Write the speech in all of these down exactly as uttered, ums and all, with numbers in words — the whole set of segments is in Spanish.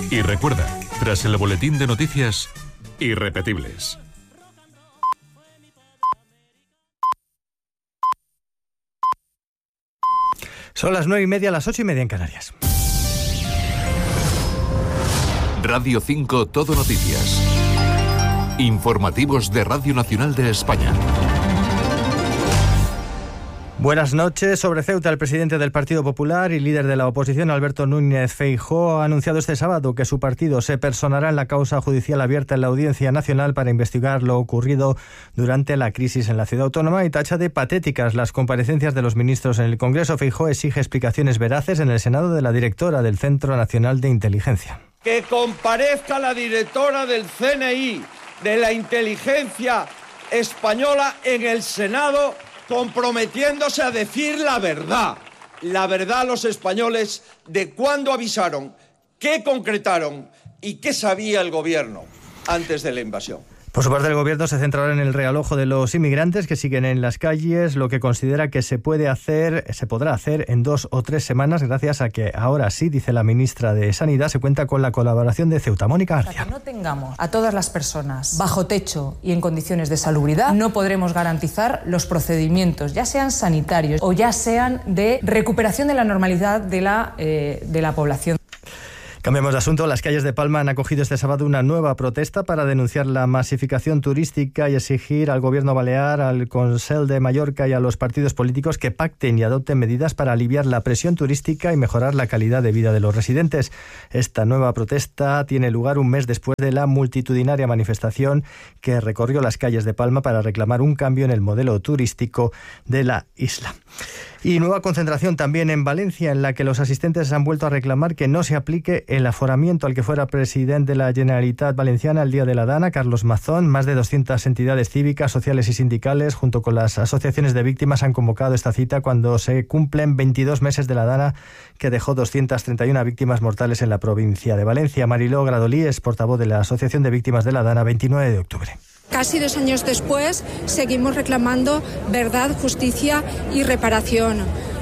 Y recuerda, tras el boletín de noticias, irrepetibles. Son las nueve y media, las ocho y media en Canarias. Radio cinco Todo Noticias. Informativos de Radio Nacional de España. Buenas noches. Sobre Ceuta, el presidente del Partido Popular y líder de la oposición, Alberto Núñez Feijóo, ha anunciado este sábado que su partido se personará en la causa judicial abierta en la Audiencia Nacional para investigar lo ocurrido durante la crisis en la ciudad autónoma y tacha de patéticas las comparecencias de los ministros en el Congreso. Feijóo exige explicaciones veraces en el Senado de la directora del Centro Nacional de Inteligencia. Que comparezca la directora del C N I, de la inteligencia española, en el Senado, comprometiéndose a decir la verdad, la verdad a los españoles de cuándo avisaron, qué concretaron y qué sabía el gobierno antes de la invasión. Por su parte, el Gobierno se centrará en el realojo de los inmigrantes que siguen en las calles, lo que considera que se puede hacer, se podrá hacer en dos o tres semanas, gracias a que ahora sí, dice la ministra de Sanidad, se cuenta con la colaboración de Ceuta. Mónica García. Hasta que no tengamos a todas las personas bajo techo y en condiciones de salubridad, no podremos garantizar los procedimientos, ya sean sanitarios o ya sean de recuperación de la normalidad de la, eh, de la población. Cambiamos de asunto. Las calles de Palma han acogido este sábado una nueva protesta para denunciar la masificación turística y exigir al Gobierno balear, al Consell de Mallorca y a los partidos políticos que pacten y adopten medidas para aliviar la presión turística y mejorar la calidad de vida de los residentes. Esta nueva protesta tiene lugar un mes después de la multitudinaria manifestación que recorrió las calles de Palma para reclamar un cambio en el modelo turístico de la isla. Y nueva concentración también en Valencia, en la que los asistentes han vuelto a reclamar que no se aplique el aforamiento al que fuera presidente de la Generalitat Valenciana el día de la Dana, Carlos Mazón. Más de doscientas entidades cívicas, sociales y sindicales, junto con las asociaciones de víctimas, han convocado esta cita cuando se cumplen veintidós meses de la Dana, que dejó doscientas treinta y una víctimas mortales en la provincia de Valencia. Mariló Gradolí es portavoz de la Asociación de Víctimas de la Dana, veintinueve de octubre. Casi dos años después, seguimos reclamando verdad, justicia y reparación.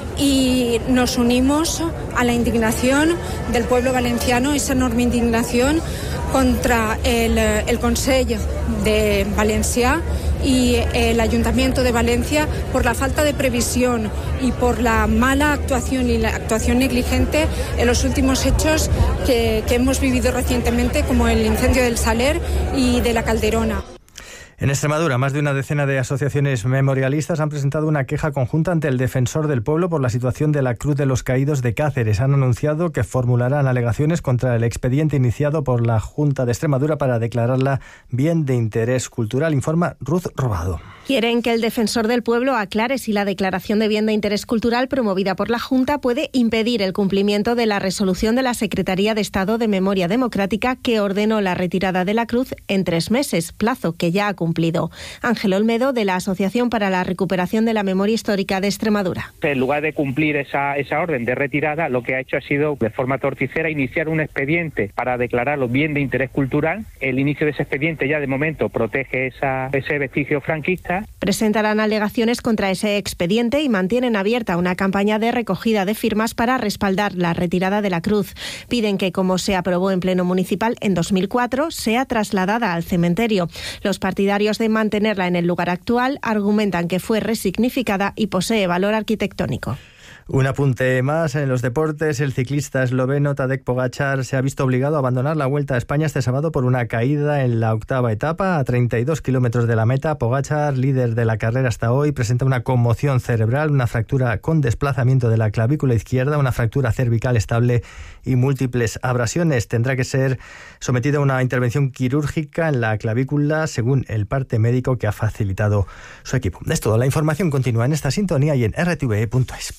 Y nos unimos a la indignación del pueblo valenciano, esa enorme indignación contra el, el Consell de Valencia y el Ayuntamiento de Valencia por la falta de previsión y por la mala actuación y la actuación negligente en los últimos hechos que, que hemos vivido recientemente, como el incendio del Saler y de la Calderona. En Extremadura, más de una decena de asociaciones memorialistas han presentado una queja conjunta ante el Defensor del Pueblo por la situación de la Cruz de los Caídos de Cáceres. Han anunciado que formularán alegaciones contra el expediente iniciado por la Junta de Extremadura para declararla bien de interés cultural, informa Ruth Robado. Quieren que el Defensor del Pueblo aclare si la declaración de bien de interés cultural promovida por la Junta puede impedir el cumplimiento de la resolución de la Secretaría de Estado de Memoria Democrática que ordenó la retirada de la cruz en tres meses, plazo que ya ha cumplido. Ángel Olmedo, de la Asociación para la Recuperación de la Memoria Histórica de Extremadura. En lugar de cumplir esa, esa orden de retirada, lo que ha hecho ha sido, de forma torticera, iniciar un expediente para declararlo bien de interés cultural. El inicio de ese expediente ya de momento protege esa, ese vestigio franquista. Presentarán alegaciones contra ese expediente y mantienen abierta una campaña de recogida de firmas para respaldar la retirada de la cruz. Piden que, como se aprobó en pleno municipal en dos mil cuatro, sea trasladada al cementerio. Los partidarios de mantenerla en el lugar actual argumentan que fue resignificada y posee valor arquitectónico. Un apunte más en los deportes. El ciclista esloveno Tadej Pogačar se ha visto obligado a abandonar la Vuelta a España este sábado por una caída en la octava etapa a treinta y dos kilómetros de la meta. Pogačar, líder de la carrera hasta hoy, presenta una conmoción cerebral, una fractura con desplazamiento de la clavícula izquierda, una fractura cervical estable y múltiples abrasiones. Tendrá que ser sometido a una intervención quirúrgica en la clavícula, según el parte médico que ha facilitado su equipo. Es todo. La información continúa en esta sintonía y en r t v e punto es.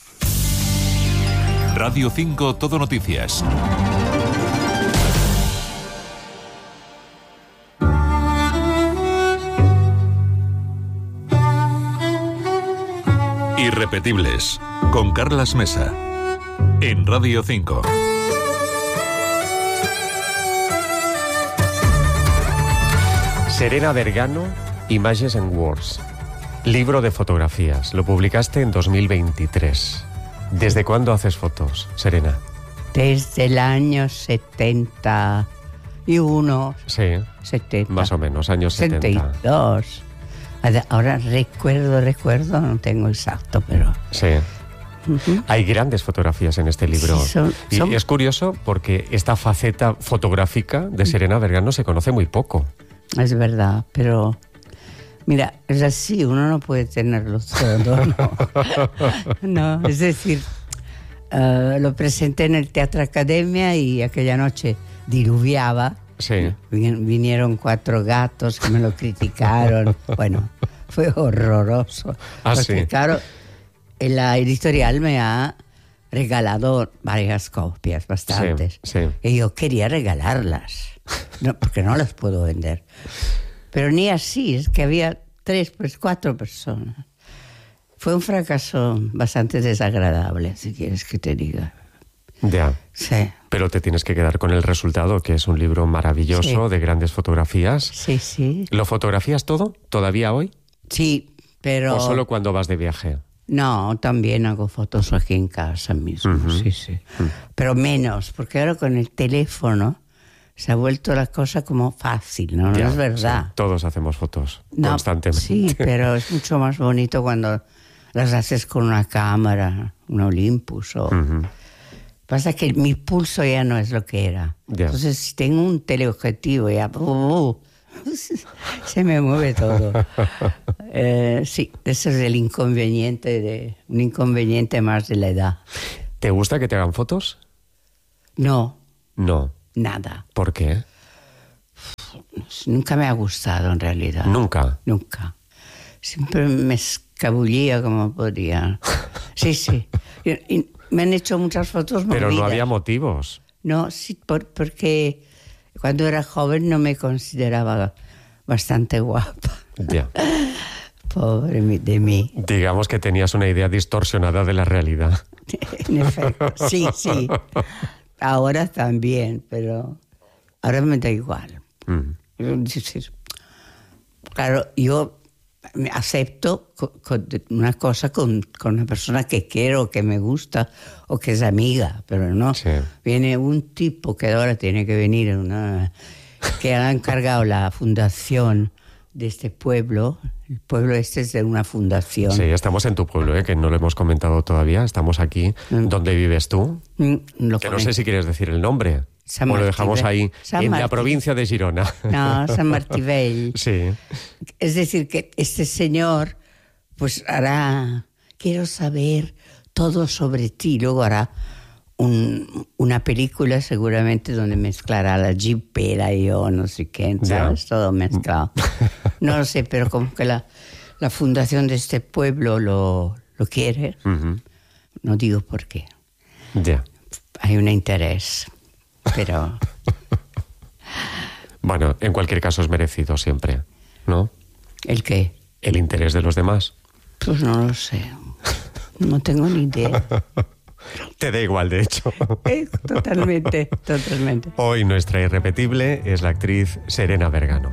Radio cinco Todo Noticias. Irrepetibles, con Carlas Mesa, en Radio cinco. Serena Vergano, Images and Words. Libro de fotografías. Lo publicaste en dos mil veintitrés. ¿Desde cuándo haces fotos, Serena? Desde el año setenta y uno. Sí, setenta. Más o menos, años setenta. setenta y dos. Ahora recuerdo, recuerdo, no tengo exacto, pero... Sí. Uh-huh. Hay grandes fotografías en este libro. Sí, son, son... Y es curioso porque esta faceta fotográfica de Serena Vergano se conoce muy poco. Es verdad, pero... Mira, es así, uno no puede tenerlo todo, ¿no? No, es decir, uh, lo presenté en el Teatro Academia y aquella noche diluviaba. Sí. Vin- vinieron cuatro gatos que me lo criticaron. Bueno, fue horroroso. Ah, porque, sí. Claro, la editorial me ha regalado varias copias, bastantes. Sí, sí. Y yo quería regalarlas, no, porque no las puedo vender. Pero ni así, es que había tres, pues cuatro personas. Fue un fracaso bastante desagradable, si quieres que te diga. Ya. Sí. Pero te tienes que quedar con el resultado, que es un libro maravilloso, sí, de grandes fotografías. Sí, sí. ¿Lo fotografías todo, todavía hoy? Sí, pero... ¿O solo cuando vas de viaje? No, también hago fotos aquí en casa mismo, uh-huh. sí, sí. Uh-huh. Pero menos, porque ahora con el teléfono se ha vuelto la cosa como fácil, ¿no? Ya, no es verdad. Sí, todos hacemos fotos no, constantemente. Sí, pero es mucho más bonito cuando las haces con una cámara, un Olympus o... Uh-huh. Pasa que mi pulso ya no es lo que era. Yeah. Entonces, si tengo un teleobjetivo, ya uh, uh, se me mueve todo. eh, sí, ese es el inconveniente, de, un inconveniente más de la edad. ¿Te gusta que te hagan fotos? No. No. Nada. ¿Por qué? Nunca me ha gustado, en realidad. ¿Nunca? Nunca. Siempre me escabullía como podía. Sí, sí. Y, y, me han hecho muchas fotos movidas. Pero no había motivos. No, sí, por, porque cuando era joven no me consideraba bastante guapa. Ya. Pobre de mí. Digamos que tenías una idea distorsionada de la realidad. En efecto, sí, sí. Ahora también, pero ahora me da igual. Mm. Claro, yo... me acepto una cosa con, con una persona que quiero, que me gusta o que es amiga, pero no. Sí. Viene un tipo que ahora tiene que venir, una, que ha encargado la fundación de este pueblo. El pueblo este es de una fundación. Sí, estamos en tu pueblo, ¿eh? Que no lo hemos comentado todavía. Estamos aquí. Mm. ¿Dónde vives tú? Mm, lo que no sé si quieres decir el nombre. San o lo dejamos ahí, San en Martí. La provincia de Girona. No, San Martí. Sí. Es decir, que este señor pues hará, quiero saber todo sobre ti. Luego hará un, una película seguramente donde mezclará la jipera y yo, no sé qué, ¿sabes? Yeah. Todo mezclado. No lo sé, pero como que la, la fundación de este pueblo lo, lo quiere. Uh-huh. No digo por qué. Ya. Yeah. Hay un interés. Pero... Bueno, en cualquier caso es merecido siempre, ¿no? ¿El qué? El interés de los demás. Pues no lo sé. No tengo ni idea. Te da igual, de hecho. Eh, totalmente, totalmente. Hoy nuestra irrepetible es la actriz Serena Vergano.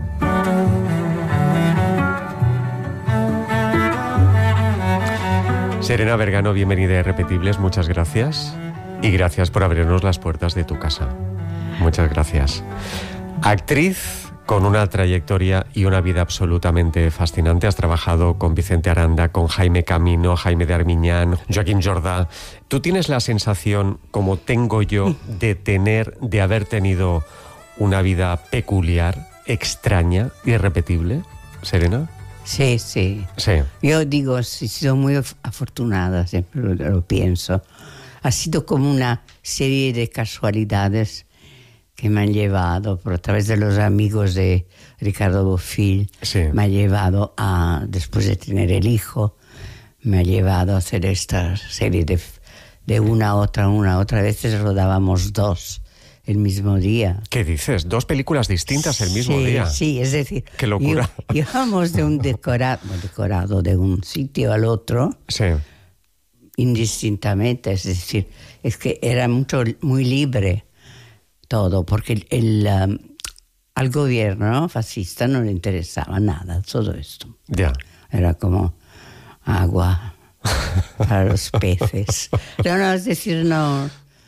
Serena Vergano, bienvenida a Irrepetibles, muchas gracias. Y gracias por abrirnos las puertas de tu casa. Muchas gracias. Actriz con una trayectoria y una vida absolutamente fascinante. Has trabajado con Vicente Aranda, con Jaime Camino, Jaime de Armiñán, Joaquín Jordá. ¿Tú tienes la sensación, como tengo yo, de tener, de haber tenido una vida peculiar, extraña, irrepetible, Serena? Sí, sí. Sí. Yo digo, he sido muy afortunada, siempre lo, lo pienso. Ha sido como una serie de casualidades que me han llevado, por a través de los amigos de Ricardo Bofill, sí. me ha llevado a, después de tener el hijo, me ha llevado a hacer esta serie de, de una a otra, una a otra. A veces rodábamos dos el mismo día. ¿Qué dices? ¿Dos películas distintas el mismo sí, día? Sí, es decir... ¡Qué locura! Íbamos de un decorado, decorado de un sitio al otro... Sí. Indistintamente, es decir, es que era mucho, muy libre todo, porque el, el, um, al gobierno fascista no le interesaba nada todo esto. Ya. Era como agua para los peces. No, no, es decir, no...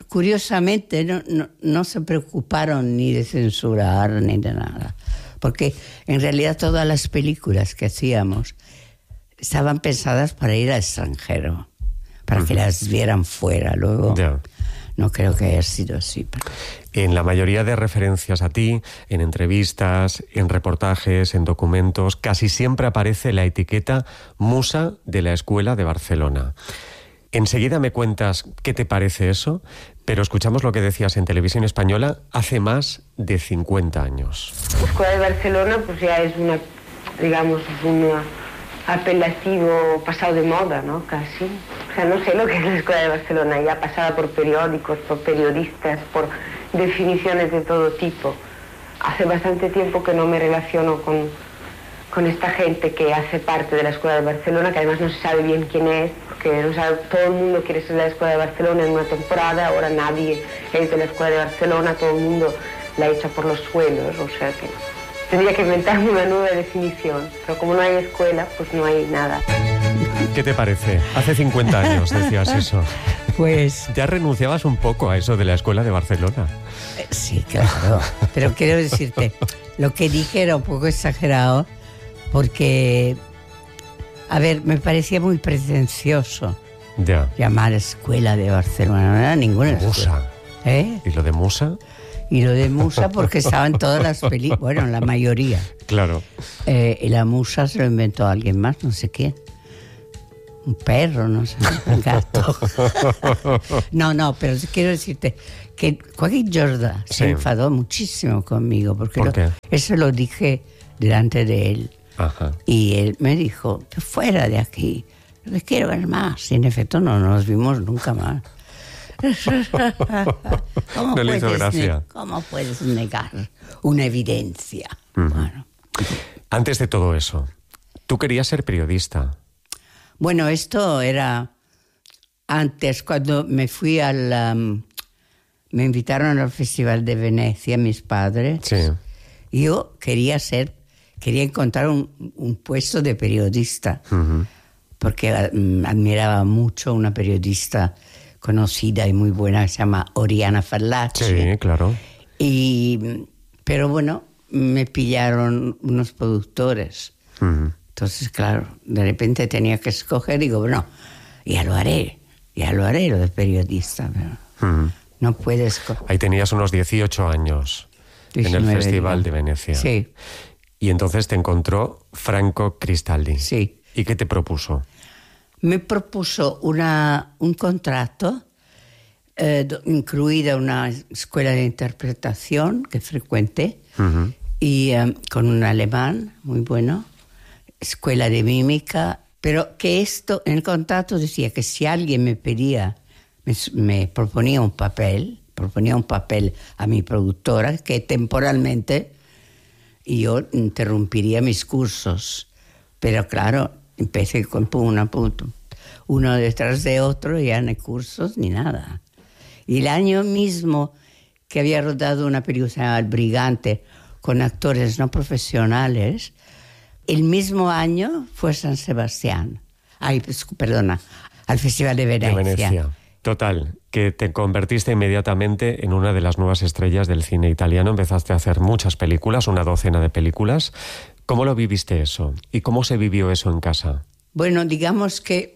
curiosamente no, no, no se preocuparon ni de censurar ni de nada, porque en realidad todas las películas que hacíamos estaban pensadas para ir al extranjero, para uh-huh. que las vieran fuera. Luego yeah. no creo que haya sido así. Pero... En la mayoría de referencias a ti, en entrevistas, en reportajes, en documentos, casi siempre aparece la etiqueta Musa de la Escuela de Barcelona. Enseguida me cuentas qué te parece eso, pero escuchamos lo que decías en Televisión Española hace más de cincuenta años. La Escuela de Barcelona pues ya es una, digamos, un apelativo pasado de moda, ¿no? Casi. O sea, no sé lo que es la Escuela de Barcelona, ya pasada por periódicos, por periodistas, por definiciones de todo tipo. Hace bastante tiempo que no me relaciono con, con esta gente que hace parte de la Escuela de Barcelona, que además no se sabe bien quién es, porque o sea, todo el mundo quiere ser de la Escuela de Barcelona en una temporada, ahora nadie es de la Escuela de Barcelona, todo el mundo la echa por los suelos, o sea que tendría que inventarme una nueva definición, pero como no hay escuela, pues no hay nada. ¿Qué te parece? Hace cincuenta años decías eso. Pues... Ya renunciabas un poco a eso de la Escuela de Barcelona. Sí, claro, pero quiero decirte, lo que dije era un poco exagerado, porque... A ver, me parecía muy pretencioso ya. llamar Escuela de Barcelona. No era ninguna Musa. Escuela. ¿Eh? ¿Y lo de Musa? Y lo de Musa porque estaban todas las películas, bueno, la mayoría. Claro. Eh, y la Musa se lo inventó alguien más, no sé quién. Un perro, no sé, un gato. No, no, pero quiero decirte que Joaquín Jordà sí. se enfadó muchísimo conmigo porque ¿Por lo, qué? eso lo dije delante de él. Ajá. Y él me dijo, fuera de aquí, no les quiero ver más. Y en efecto no nos vimos nunca más. ¿Cómo, no le hizo puedes gracia. ne- ¿Cómo puedes negar una evidencia? Uh-huh. Bueno. Antes de todo eso, tú querías ser periodista. Bueno, esto era antes, cuando me fui al... Um, me invitaron al Festival de Venecia, mis padres. Sí. Yo quería ser... Quería encontrar un, un puesto de periodista, uh-huh. porque um, admiraba mucho una periodista conocida y muy buena que se llama Oriana Fallaci. Sí, claro. Y, pero bueno, me pillaron unos productores. Uh-huh. Entonces, claro, de repente tenía que escoger. Digo, bueno, ya lo haré, ya lo haré lo de periodista. Pero uh-huh. no puedes... Co- Ahí tenías unos dieciocho años en el Festival digo. de Venecia. Sí. Y entonces te encontró Franco Cristaldi. Sí. ¿Y qué te propuso? Me propuso una, un contrato, eh, incluida una escuela de interpretación que frecuenté, uh-huh. y um, con un alemán muy bueno, escuela de mímica, pero que esto, en el contrato decía que si alguien me pedía, me, me proponía un papel, proponía un papel a mi productora, que temporalmente... y yo interrumpiría mis cursos. Pero claro, empecé con una punto, uno detrás de otro, ya no hay cursos ni nada. Y el año mismo que había rodado una película llamada El Brigante con actores no profesionales, el mismo año fue San Sebastián. Ay, perdona, al Festival de Venecia. De Venecia. Total, que te convertiste inmediatamente en una de las nuevas estrellas del cine italiano. Empezaste a hacer muchas películas, una docena de películas. ¿Cómo lo viviste eso? ¿Y cómo se vivió eso en casa? Bueno, digamos que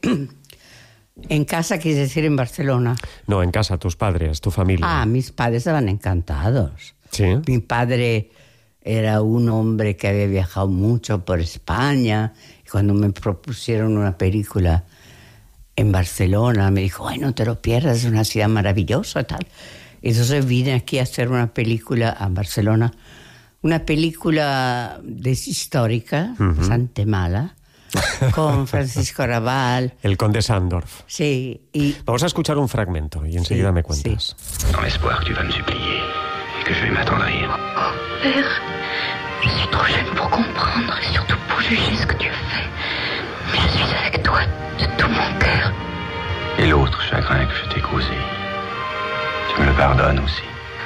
en casa, quieres decir en Barcelona. No, en casa, tus padres, tu familia. Ah, mis padres estaban encantados. ¿Sí? Mi padre era un hombre que había viajado mucho por España. Y cuando me propusieron una película en Barcelona, me dijo, ay, no te lo pierdas, es una ciudad maravillosa, tal. Entonces vine aquí a hacer una película a Barcelona, una película histórica, uh-huh. bastante mala, con Francisco Arrabal. El conde Sandorf. Sí. Y... Vamos a escuchar un fragmento y enseguida sí, me cuentas. Sí. Dans l'espoir que tu vas me supplier et que je vais m'attendrir. Oh, père, je suis trop jeune pour comprendre et surtout pour juger ce que tu as fait. Mais je suis avec toi de tout mon cœur. Et l'autre chagrin que je t'ai causé, tu me le pardonnes aussi.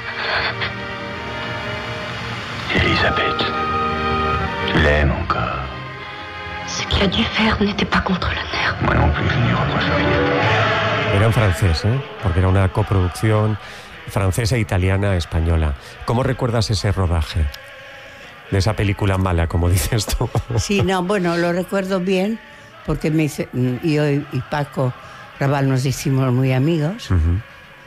Elisabeth, tu l'aimes encore. Ce qu'il a dû faire n'était pas contre l'honneur. Moi non plus, je n'y reproche rien. Era en francés, ¿eh? Porque era una coproducción francesa, italiana, española. ¿Cómo recuerdas ese rodaje? De esa película mala, como dices tú. Sí, no, bueno, lo recuerdo bien, porque me hice, yo y Paco Raval nos hicimos muy amigos, uh-huh.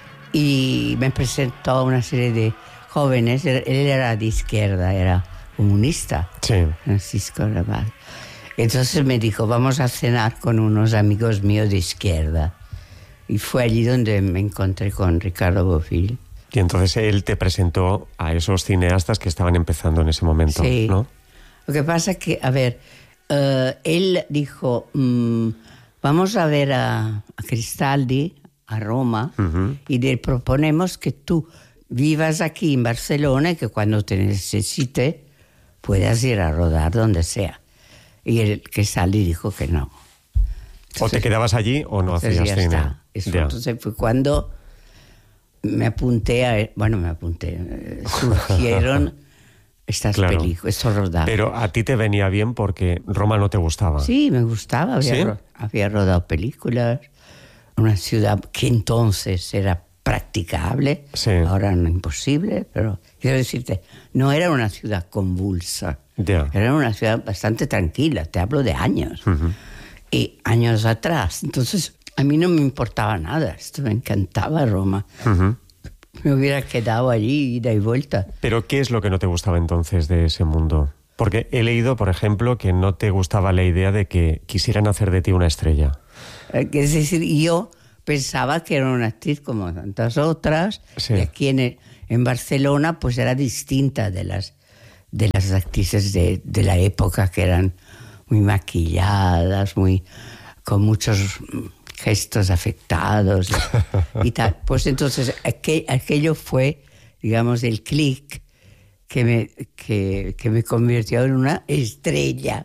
y me presentó a una serie de jóvenes. Él era de izquierda, era comunista, sí. Francisco Raval. Entonces me dijo, vamos a cenar con unos amigos míos de izquierda. Y fue allí donde me encontré con Ricardo Bofill. Y entonces él te presentó a esos cineastas que estaban empezando en ese momento, sí. ¿no? Lo que pasa que, a ver, uh, él dijo, mmm, vamos a ver a, a Cristaldi, a Roma, uh-huh. y le proponemos que tú vivas aquí en Barcelona y que cuando te necesite puedas ir a rodar donde sea. Y el Cristaldi dijo que no. Entonces, o te quedabas allí o no hacías ya cine. Está. Eso, entonces fue cuando me apunté a... Bueno, me apunté. Surgieron estas claro. películas, estos rodajes. Pero a ti te venía bien porque Roma no te gustaba. Sí, me gustaba. Había, ¿Sí? ro- había rodado películas. Una ciudad que entonces era practicable. Sí. Ahora no imposible, pero quiero decirte, no era una ciudad convulsa. Yeah. Era una ciudad bastante tranquila. Te hablo de años. Uh-huh. Y años atrás. Entonces, a mí no me importaba nada. Esto me encantaba Roma. Uh-huh. Me hubiera quedado allí, ida y vuelta. Pero, ¿qué es lo que no te gustaba entonces de ese mundo? Porque he leído, por ejemplo, que no te gustaba la idea de que quisieran hacer de ti una estrella. Es decir, yo pensaba que era una actriz como tantas otras. Sí. Y aquí en, en Barcelona, pues era distinta de las, de las actrices de, de la época, que eran muy maquilladas, muy con muchos gestos afectados y, y tal. Pues entonces aquel, aquello fue, digamos, el clic que me, que, que me convirtió en una estrella.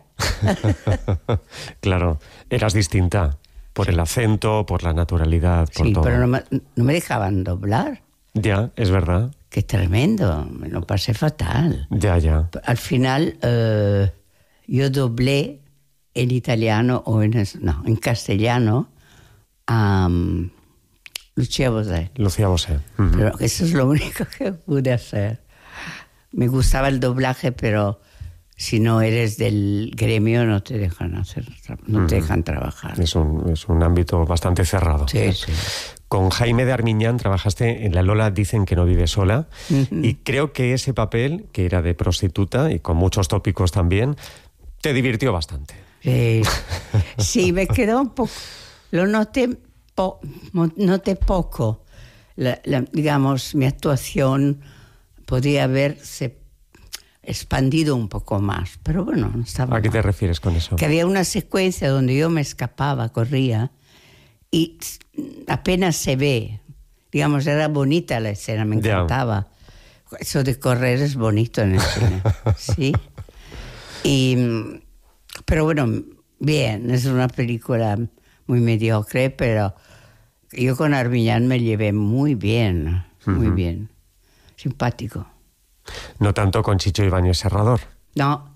Claro, eras distinta por el acento, por la naturalidad, por sí, todo. pero no me, no me dejaban doblar. Ya, es verdad. Qué tremendo, me lo pasé fatal. Ya, ya. Al final uh, yo doblé en italiano o en, no, en castellano a um, Lucia Bosé. Lucía Bosé. Uh-huh. Pero eso es lo único que pude hacer. Me gustaba el doblaje, pero si no eres del gremio no te dejan hacer, no uh-huh. te dejan trabajar. Es un, es un ámbito bastante cerrado. Sí, sí. Con Jaime de Armiñán trabajaste en La Lola dicen que no vive sola, uh-huh. y creo que ese papel, que era de prostituta y con muchos tópicos también, te divirtió bastante. Eh, sí, me quedó un poco... Lo noté, po, noté poco. La, la, digamos, mi actuación podría haberse expandido un poco más, pero bueno, no estaba ¿A qué mal. te refieres con eso? Que había una secuencia donde yo me escapaba, corría, y apenas se ve. Digamos, era bonita la escena, me encantaba. Yeah. Eso de correr es bonito en el cine, ¿sí? Y... Pero bueno, bien, es una película muy mediocre, pero yo con Armiñán me llevé muy bien, muy uh-huh. bien, simpático. No tanto con Chicho Ibáñez Serrador. No,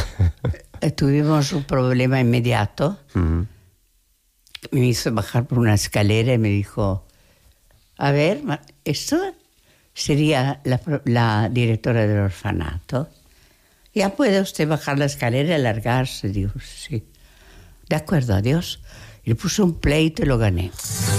tuvimos un problema inmediato. Uh-huh. Me hizo bajar por una escalera y me dijo, a ver, esto sería la, la directora del orfanato. ¿Ya puede usted bajar la escalera y alargarse? Digo, sí. De acuerdo, adiós. Y le puse un pleito y lo gané.